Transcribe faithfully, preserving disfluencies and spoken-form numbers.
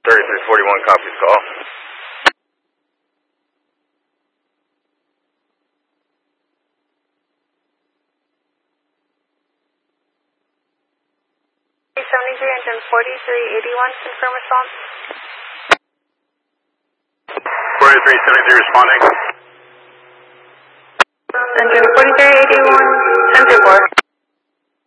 thirty-three forty-one copies call. seventy-three, engine forty-three eighty-one, confirm response. forty-three seventy-three responding. Engine forty-three eighty-one.